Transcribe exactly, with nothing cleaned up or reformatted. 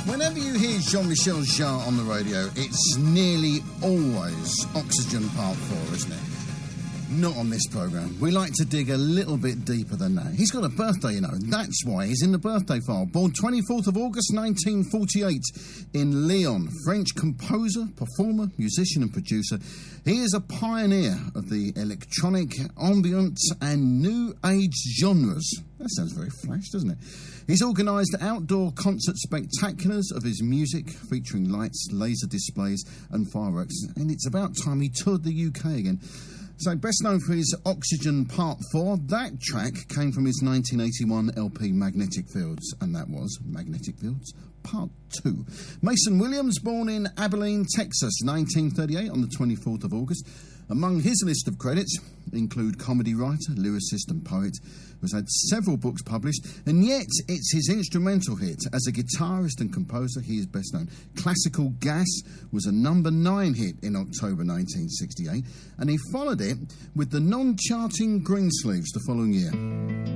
Whenever you hear Jean-Michel Jarre on the radio, it's nearly always Oxygen Part four, isn't it? Not on this programme. We like to dig a little bit deeper than that. He's got a birthday, you know. That's why he's in the birthday file. Born twenty-fourth of August nineteen forty-eight in Lyon. French composer, performer, musician and producer. He is a pioneer of the electronic, ambient and new age genres. That sounds very flash, doesn't it? He's organised outdoor concert spectaculars of his music, featuring lights, laser displays and fireworks. And it's about time he toured the U K again. So, best known for his Oxygen Part four, that track came from his nineteen eighty-one L P Magnetic Fields, and that was Magnetic Fields Part two. Mason Williams, born in Abilene, Texas, nineteen thirty-eight, on the twenty-fourth of August. Among his list of credits include comedy writer, lyricist and poet, who's had several books published, and yet it's his instrumental hit. As a guitarist and composer, he is best known. Classical Gas was a number nine hit in October nineteen sixty-eight, and he followed it with the non-charting Greensleeves the following year.